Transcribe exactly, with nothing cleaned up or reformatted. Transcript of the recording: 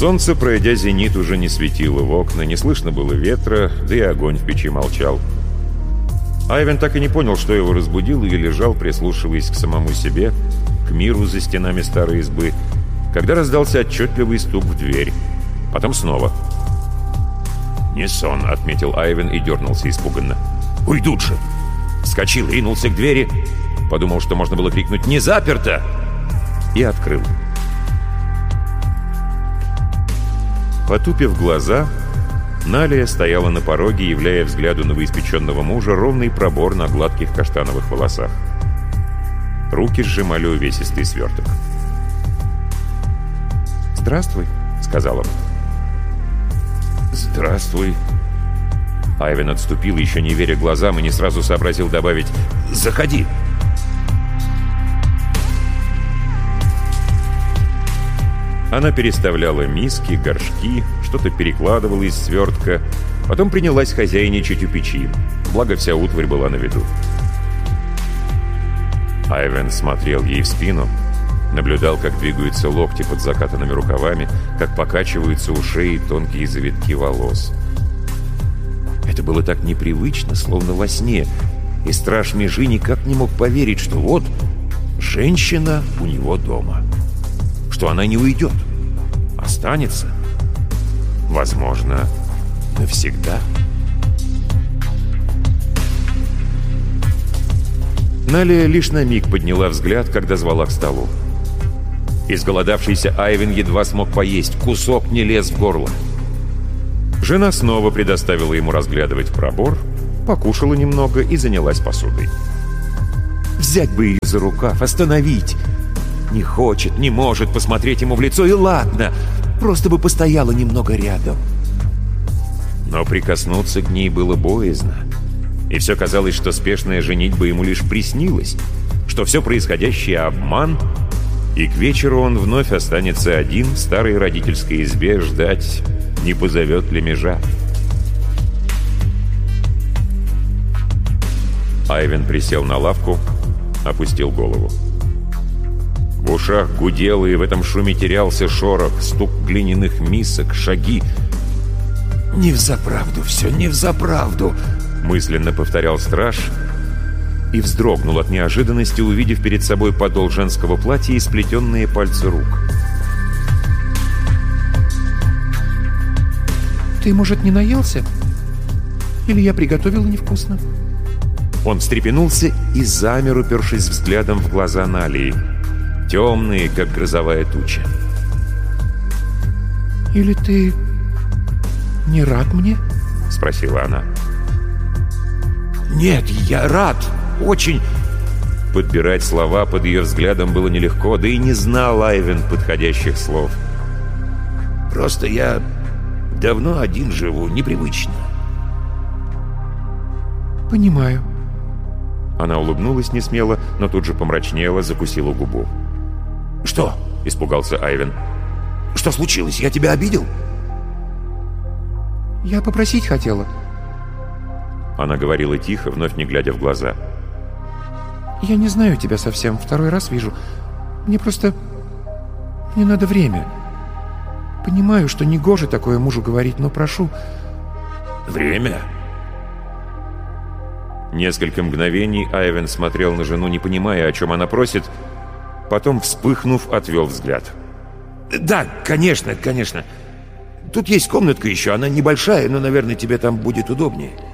Солнце, пройдя зенит, уже не светило в окна, не слышно было ветра, да и огонь в печи молчал. Айвен так и не понял, что его разбудило, и лежал, прислушиваясь к самому себе, к миру за стенами старой избы, когда раздался отчетливый стук в дверь. Потом снова. «Не сон», — отметил Айвен и дернулся испуганно. «Уйдут же!» Вскочил, ринулся к двери, подумал, что можно было крикнуть «Не заперто!» и открыл. Потупив глаза, Налия стояла на пороге, являя взгляду новоиспеченного мужа ровный пробор на гладких каштановых волосах. Руки сжимали увесистый сверток. «Здравствуй», — сказал он. «Здравствуй». Айвен отступил, еще не веря глазам, и не сразу сообразил добавить «Заходи». Она переставляла миски, горшки, что-то перекладывала из свертка, потом принялась хозяйничать у печи, благо вся утварь была на виду. Айвен смотрел ей в спину, наблюдал, как двигаются локти под закатанными рукавами, как покачиваются у шеи тонкие завитки волос. Это было так непривычно, словно во сне, и страж Межи никак не мог поверить, что вот женщина у него дома, что она не уйдет, останется, возможно, навсегда. Налия лишь на миг подняла взгляд, когда звала к столу. Изголодавшийся Айвен едва смог поесть, кусок не лез в горло. Жена снова предоставила ему разглядывать пробор, покушала немного и занялась посудой. Взять бы ее за рукав, остановить. Не хочет, не может посмотреть ему в лицо, и ладно, просто бы постояла немного рядом. Но прикоснуться к ней было боязно. И все казалось, что спешная женитьба ему лишь приснилась, что все происходящее — обман, и к вечеру он вновь останется один в старой родительской избе ждать, не позовет ли Межа. Айвен присел на лавку, опустил голову. В ушах гудело, и в этом шуме терялся шорох, стук глиняных мисок, шаги. «Не взаправду все, не взаправду!» — мысленно повторял страж и вздрогнул от неожиданности, увидев перед собой подол женского платья и сплетенные пальцы рук. «Ты, может, не наелся? Или я приготовила невкусно?» Он встрепенулся и замер, упершись взглядом в глаза Налии, темные, как грозовая туча. «Или ты не рад мне?» — спросила она. «Нет, я рад, очень...» Подбирать слова под ее взглядом было нелегко, да и не знал Айвен подходящих слов. «Просто я давно один живу, непривычно». «Понимаю». Она улыбнулась несмело, но тут же помрачнела, закусила губу. «Что?» — испугался Айвен. «Что случилось? Я тебя обидел?» «Я попросить хотела». Она говорила тихо, вновь не глядя в глаза. «Я не знаю тебя совсем, второй раз вижу. Мне просто... Мне надо время. Понимаю, что негоже такое мужу говорить, но прошу...» «Время?» Несколько мгновений Айвен смотрел на жену, не понимая, о чем она просит, потом, вспыхнув, отвел взгляд. «Да, конечно, конечно. Тут есть комнатка еще, она небольшая, но, наверное, тебе там будет удобнее».